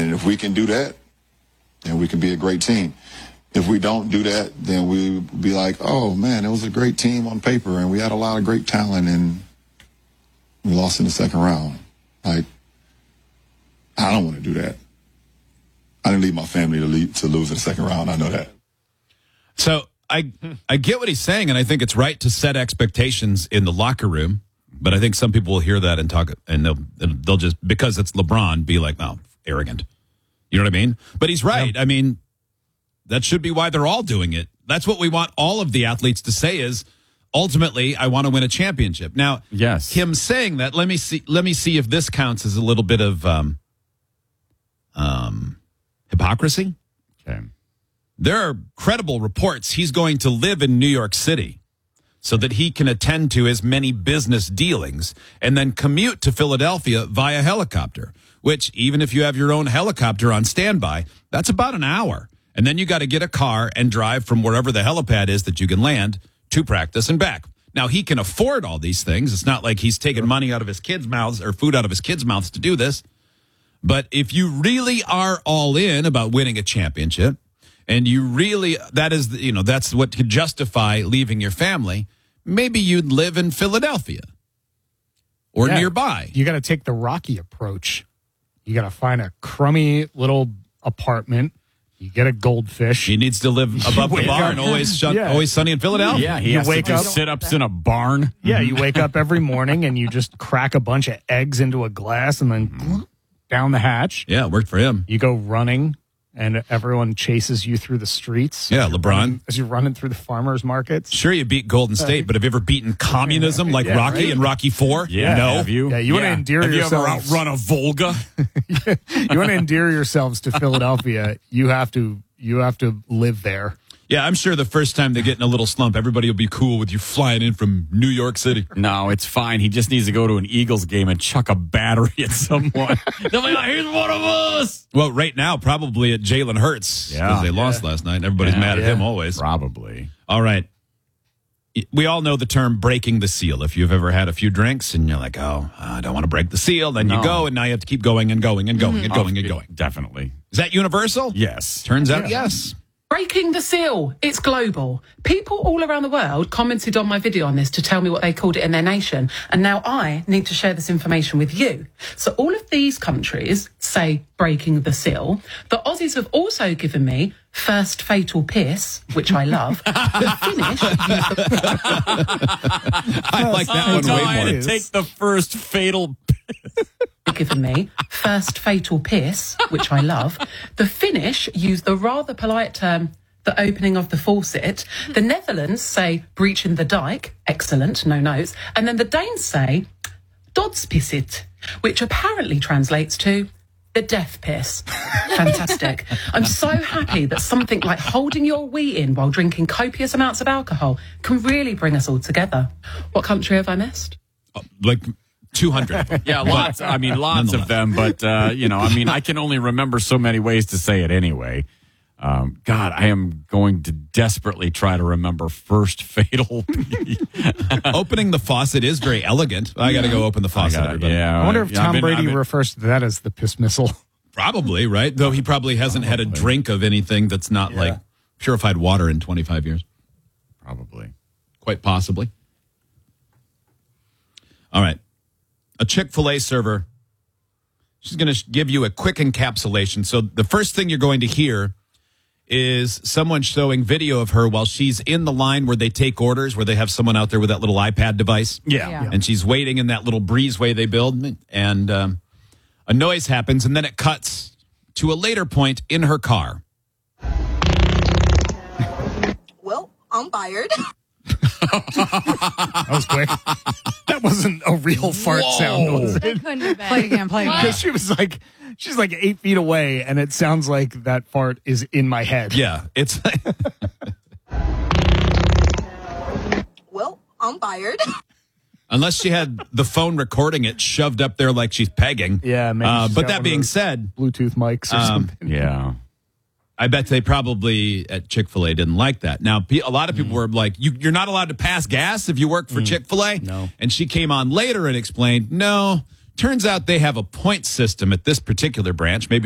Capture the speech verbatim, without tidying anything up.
And if we can do that, then we can be a great team. If we don't do that, then we'll be like, oh, man, it was a great team on paper, and we had a lot of great talent, and we lost in the second round. Like, I don't want to do that. I didn't leave my family to, leave, to lose in the second round. I know that. So I I get what he's saying, and I think it's right to set expectations in the locker room. But I think some people will hear that and talk, and they'll they'll just, because it's LeBron, be like, oh, arrogant. You know what I mean? But he's right. Yep. I mean, that should be why they're all doing it. That's what we want all of the athletes to say is, ultimately, I want to win a championship. Now, yes. him saying that, let me see let me see if this counts as a little bit of um, um, hypocrisy. Okay. There are credible reports he's going to live in New York City so that he can attend to his many business dealings and then commute to Philadelphia via helicopter, which even if you have your own helicopter on standby, that's about an hour. And then you got to get a car and drive from wherever the helipad is that you can land to practice and back. Now, he can afford all these things. It's not like he's taking money out of his kids' mouths or food out of his kids' mouths to do this. But if you really are all in about winning a championship, and you really, that is, you know, that's what could justify leaving your family, maybe you'd live in Philadelphia or yeah, nearby. You got to take the Rocky approach. You got to find a crummy little apartment. You get a goldfish. He needs to live above the bar and always, shun, yeah. always sunny in Philadelphia. Yeah, he you has wake to do up, sit-ups in a barn. Yeah, you wake up every morning and you just crack a bunch of eggs into a glass and then mm-hmm. down the hatch. Yeah, it worked for him. You go running and everyone chases you through the streets. Yeah, as LeBron. Running, as you're running through the farmers markets. Sure, you beat Golden State, but have you ever beaten communism like yeah, Rocky right. and Rocky Four? Yeah, no. Have you? Yeah, you yeah. want to endear have yourselves. you ever outrun a Volga? You want to endear yourselves to Philadelphia. You have to. You have to live there. Yeah, I'm sure the first time they get in a little slump, everybody will be cool with you flying in from New York City. No, it's fine. He just needs to go to an Eagles game and chuck a battery at someone. They'll be like, he's one of us. Well, right now, probably at Jalen Hurts. Because Yeah. they lost Yeah. last night. Everybody's Yeah, mad at yeah. him always. Probably. All right. We all know the term breaking the seal. If you've ever had a few drinks and you're like, oh, I don't want to break the seal, then No. you go, and now you have to keep going and going and going and going Oh, and going. Definitely. Is that universal? Yes. Turns out, yes. Breaking the seal. It's global. People all around the world commented on my video on this to tell me what they called it in their nation. And now I need to share this information with you. So all of these countries say breaking the seal. The Aussies have also given me first fatal piss, which I love. The Finnish... I like that one no, way I had more. to take the first fatal piss. given me first fatal piss, which I love. The Finnish use the rather polite term, the opening of the faucet. The Netherlands say breaching the dike. Excellent, no notes. And then the Danes say dodspissit, which apparently translates to the death piss. Fantastic. I'm so happy that something like holding your wee in while drinking copious amounts of alcohol can really bring us all together. What country have I missed? Oh, like two hundred. Yeah, lots. I mean, lots of them. But, uh, you know, I mean, I can only remember so many ways to say it anyway. Um, God, I am going to desperately try to remember first fatal. Opening the faucet is very elegant. I got to go open the faucet. Gotta, everybody. yeah, I wonder if yeah, I've Tom been- Brady I've been- refers to that as the piss missile. Probably, right? Though he probably hasn't had a drink of anything that's not Yeah. like purified water in twenty-five years. Probably. Quite possibly. All right. A Chick-fil-A server, she's going to give you a quick encapsulation. So the first thing you're going to hear is someone showing video of her while she's in the line where they take orders, where they have someone out there with that little iPad device. Yeah. Yeah. And she's waiting in that little breezeway they build. And um, a noise happens, and then it cuts to a later point in her car. Well, I'm fired. That was quick. That wasn't a real fart sound, was it? That couldn't have been. Play it again, play it again. Because she was like, she's like eight feet away, and it sounds like that fart is in my head. Yeah, it's Well, I'm fired. unless she had the phone recording it shoved up there like she's pegging. Yeah, maybe Uh, she's but got that one of being those said, Bluetooth mics or Um, something. Yeah. I bet they probably at Chick-fil-A didn't like that. Now, pe- a lot of people were like, you, you're not allowed to pass gas if you work for Chick-fil-A. No. And she came on later and explained, no, turns out they have a point system at this particular branch. Maybe